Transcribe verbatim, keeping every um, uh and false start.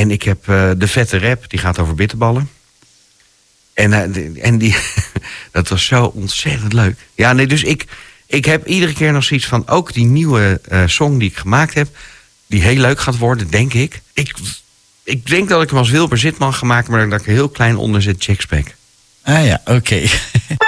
En ik heb uh, de vette rap, die gaat over bitterballen. En, uh, en die, dat was zo ontzettend leuk. Ja, nee, dus ik, ik heb iedere keer nog zoiets van... ook die nieuwe uh, song die ik gemaakt heb... die heel leuk gaat worden, denk ik. Ik, ik denk dat ik hem als Wilbur Zitman ga maken... maar dat ik er heel klein onder zit, Checkspec. Ah ja, oké. Okay.